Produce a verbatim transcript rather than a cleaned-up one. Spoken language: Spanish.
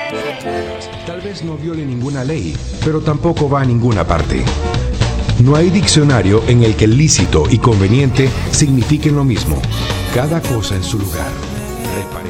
Tal vez no viole ninguna ley, pero tampoco va a ninguna parte. No hay diccionario en el que lícito y conveniente signifiquen lo mismo. Cada cosa en su lugar. Repare-